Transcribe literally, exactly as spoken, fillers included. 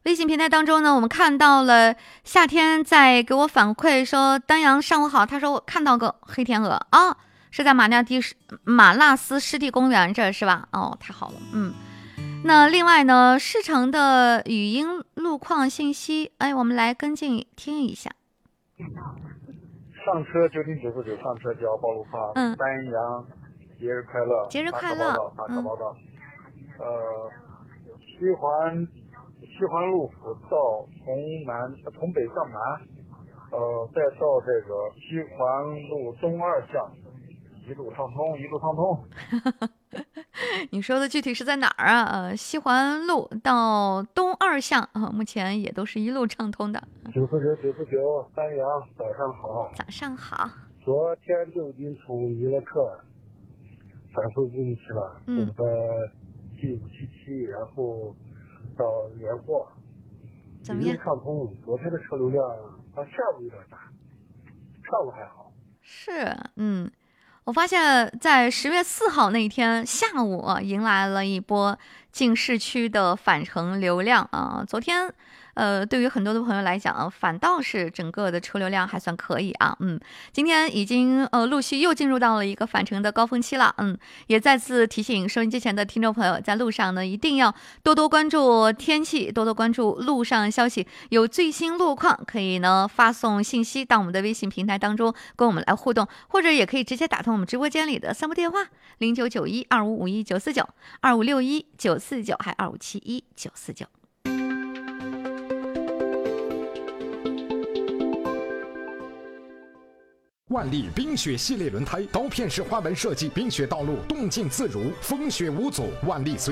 微信平台当中呢，我们看到了夏天在给我反馈说，丹阳上午好，他说我看到个黑天鹅啊，是在马纳蒂马纳斯湿地公园这是吧？哦，太好了，嗯。那另外呢，市城的语音路况信息，哎，我们来跟进听一下。 上车九点九十九上车交报路况， 嗯， 丹阳节日快乐， 节日快乐， 打卡报道，嗯、呃，西环西环路辅道从南从北向南，呃，再到这个西环路东二巷，一路畅通，一路畅通。 你说的具体是在哪儿啊？呃，西环路到东二巷啊、呃，目前也都是一路畅通的。 九四九九四九，丹阳早上好。 早上好。 昨天就已经从娱乐课反复进去了， 嗯， 走的 G 五七七，然后到年货， 怎么样？ 一路畅通。昨天的车流量到下午有点大，上午还好。 是，嗯。我发现在十月四号那天下午啊，迎来了一波进市区的返程流量啊。昨天，呃，对于很多的朋友来讲，反倒是整个的车流量还算可以啊。嗯，今天已经呃陆续又进入到了一个返程的高峰期了。嗯，也再次提醒收音机前的听众朋友，在路上呢一定要多多关注天气，多多关注路上消息，有最新路况可以呢发送信息到我们的微信平台当中跟我们来互动，或者也可以直接打通我们直播间里的三部电话零九九一二五五一九四九二五六一九四九，还二五七一九四九。 万利冰雪系列轮胎，刀片式花纹设计，冰雪道路动静自如，风雪无阻。万利随